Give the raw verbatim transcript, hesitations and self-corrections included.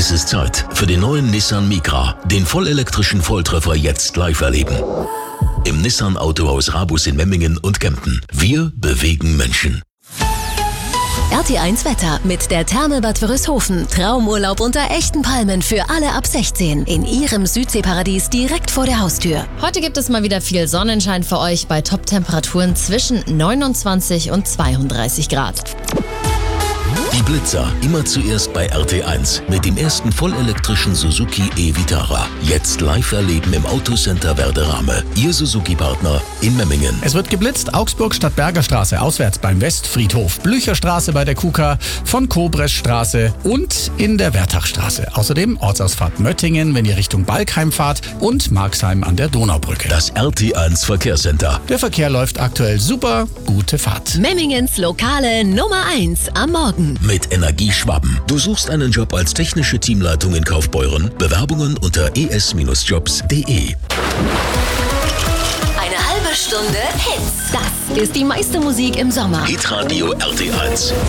Es ist Zeit für den neuen Nissan Micra, den vollelektrischen Volltreffer jetzt live erleben. Im Nissan Autohaus Rabus in Memmingen und Kempten. Wir bewegen Menschen. R T eins Wetter mit der Therme Bad Wörishofen. Traumurlaub unter echten Palmen für alle ab sechzehn. In Ihrem Südseeparadies direkt vor der Haustür. Heute gibt es mal wieder viel Sonnenschein für euch bei Top-Temperaturen zwischen neunundzwanzig und zweiunddreißig Grad. Die Blitzer immer zuerst bei R T eins mit dem ersten vollelektrischen Suzuki e-Vitara. Jetzt live erleben im Autocenter Werderame. Ihr Suzuki-Partner in Memmingen. Es wird geblitzt. Augsburg Stadtberger Straße auswärts beim Westfriedhof. Blücherstraße bei der K U K A, von Kobreschstraße und in der Wertachstraße. Außerdem Ortsausfahrt Möttingen, wenn ihr Richtung Balkheim fahrt, und Marxheim an der Donaubrücke. Das R T eins Verkehrscenter. Der Verkehr läuft aktuell super. Gute Fahrt. Memmingens lokale Nummer eins am Morgen. Mit Energie Schwaben. Du suchst einen Job als technische Teamleitung in Kaufbeuren? Bewerbungen unter e s jobs punkt de. Eine halbe Stunde Hits. Das ist die meiste Musik im Sommer. Hitradio R T eins.